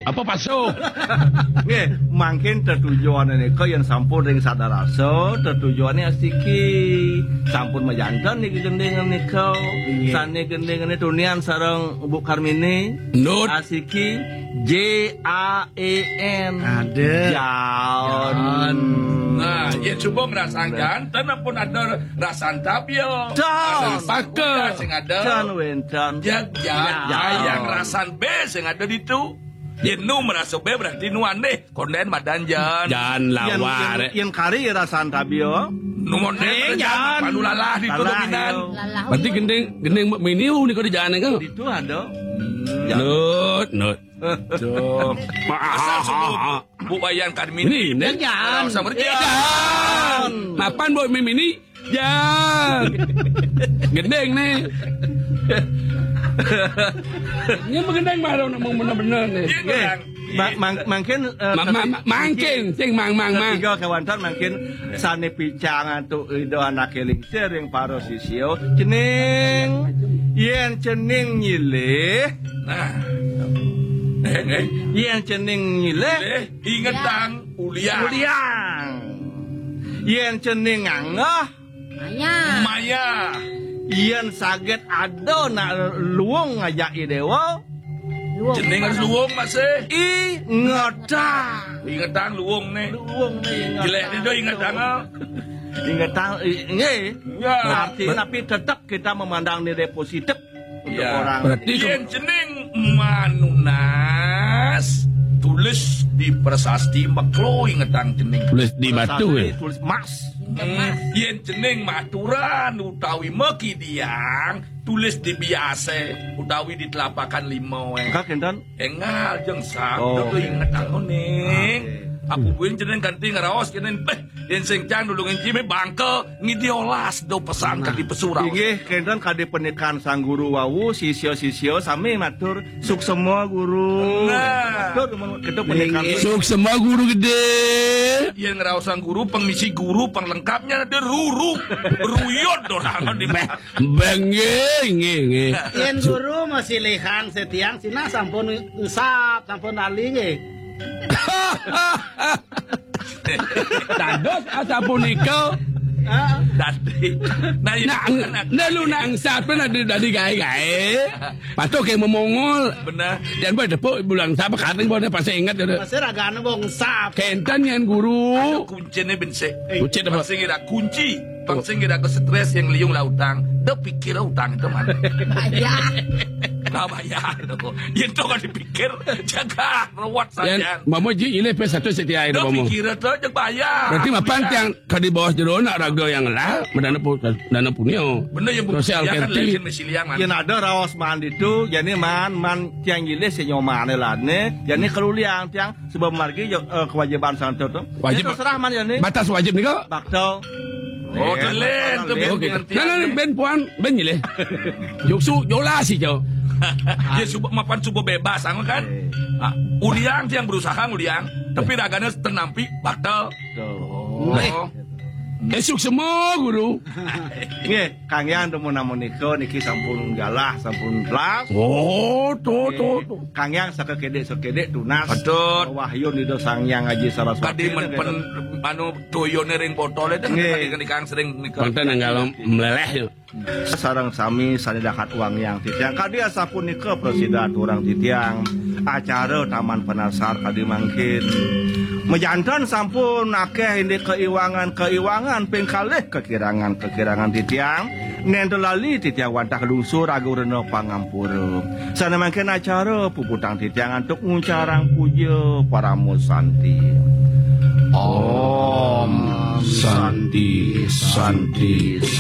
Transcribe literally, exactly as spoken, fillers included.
Apa pasuk? Nggih, mangkin tetujuan nika yen sampun ring sadarasa, tetujuane asiki. Sampun majanten niki gendingan nika. Sane gendingan tunian sareng Bu Karmini. Nut. Asiki J A E N. Ada. Jaon. Nah, ya coba ngerasain jantan pun ada rasan tapio. Jan. Pake. Sing ada. Jan wentan. Ya, ya, ya, yang rasan B sing ada di tu. Yen nu merasa B berarti nu aneh. Konden madanjan. Jan Yen lawar. yen kari rasan tabio. Nu monden Jan. panu lalah di tu dominan. Berarti gending gending miniu nih kau di jalan kan? Itu ada. Nut, nut. Tuh. Asal sebut Bu Bayan Karmini. Ini, Jan. Sama dia. Jan. Mapan boy mini? Jan. Gendeng nih. Ini menggendeng mah mau bener-bener nih. Mungkin Mangkin, sing mang mang mang. Tiga kawantan mungkin sane picang tu ido anak elingsir yang paro sisio cening yen cening nyileh Nah. Eh, eh. yen cening nyileh Eh, inget tang uliang. uliang yen cening ngangah Maya. Maya. yen saget ado nak luwung ngajak dewa Jeneng harus luwung masih. i ngetang Inget tang luwung nih. luwung nih Jelek itu inget tang. inget tang ini Ya. arti tapi tetap kita memandang nilai positif untuk Ya. orang Berarti Yen jeneng Manunas tulis di prasasti Maklo inget tang jeneng. Tulis di batu ya. tulis mas Hmm, yen jeneng Maturan utawi Meki Diang tulis di biase utawi di telapakan limo eh. kak enten Engal jeung Oh. sabda tuh inget aku ning. Oke. Aku buin jeneng ganti ngaraos kenen beh yen sing can dulu ngiji bangke ngidiolas do pesan ka di pesurau. Inggih kenten kade pernikahan sang guru wawu sisio-sisio sami matur suk semua guru. Nah. Matur kita pernikahan Suk semua guru gede. Yen ngaraos sang guru pengisi guru penglengkapnya ada ruru. Ruyot dorangan di Beh, bengge, nge, nge. Yen guru masih lihan setiang sina sampun usap sampun alinge. Tadot asa punika. Dadi. Nah, Nah, nah lu nang sapen ada dari gae-gae. Patok kayak memongol. benar. Dan boleh tepuk bulan siapa katanya boleh pasti ingat ya. Masih ragana bong usap. Kentan yang guru. Kuncinya bense. Kunci apa? Pangsing ira kunci. Pangsing ira ke stres yang liung lautang. Da pikir utang itu mana? Bayar. Nah bayar itu. Itu kan dipikir jaga rawat Dan saja. mama ji ini pe satu setia itu Da mama. pikir itu jaga bayar. Berarti mapan yang ke di bawah jero nak raga yang lah mendana pu dana punio. Bener yang bukti Sosial kan kerti. lekin mesiliang man. Yen ada raos man itu jadi man man tiang gile senyoman lane jadi keluliang tiang sebab margi jo- eh, kewajiban santo tu. Wajib. Ya, terserah man yani. Batas wajib nih kok. Bakto. Oh, telen tu ben Oke. pengertian. Nah, nah, ben puan, ben nyile. Joksu, jola sih jauh. Dia subuh mapan subuh bebas anu kan. Ah, uliang yang berusaha uliang, tapi raganya tenampi bakal. Oh. Esok semua guru. Nggih, Kang Yang temu namun niko niki sampun galah sampun belas. Oh, tuh, tuh, tuh. Kang Yang sakekedek sakekedek tunas. Betul. Wahyu nido Sang Yang Haji Saraswati. Kadi men pen anu toyone ring botol itu Nggih. kadi kang sering nikah. Konten yang kalau meleleh yuk. Sarang sami sanedakat uang yang titiang kadi asapun nike presidat orang titiang acara taman penasar kadi mangkin mejantan sampun akeh ini keiwangan keiwangan pengkalih kekirangan kekirangan titiang nendelali titiang wantah lungsur agur reno pangampura sana mangkin acara puputang titiang untuk nguncarang puja para musanti. Om Santi Santi